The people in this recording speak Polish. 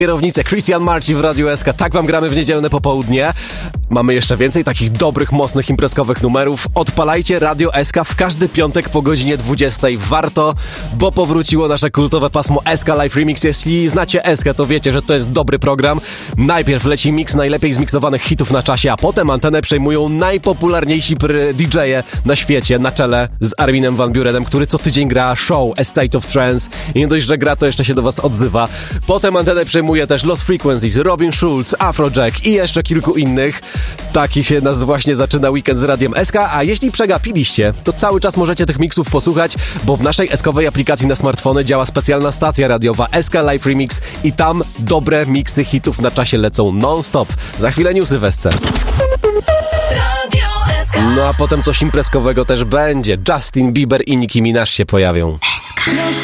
Kierownicę Christian Marci w Radiu SK. Tak wam gramy w niedzielne popołudnie. Mamy jeszcze więcej takich dobrych, mocnych, imprezkowych numerów. Odpalajcie Radio SK w każdy piątek po godzinie 20. Warto, bo powróciło nasze kultowe pasmo SK Live Remix. Jeśli znacie SK, to wiecie, że to jest dobry program. Najpierw leci mix najlepiej zmiksowanych hitów na czasie, a potem antenę przejmują najpopularniejsi DJ-e na świecie, na czele z Arminem van Buurenem, który co tydzień gra show A State of Trance. I nie dość, że gra, to jeszcze się do was odzywa. Potem antenę przejmuje też Lost Frequencies, Robin Schulz, Afrojack i jeszcze kilku innych. Taki się nas właśnie zaczyna weekend z Radiem SK, a jeśli przegapiliście, to cały czas możecie tych miksów posłuchać, bo w naszej SK-owej aplikacji na smartfony działa specjalna stacja radiowa SK Live Remix i tam dobre miksy hitów na czasie lecą non-stop. Za chwilę newsy w SC. No a potem coś imprezkowego też będzie. Justin Bieber i Nicki Minaj się pojawią.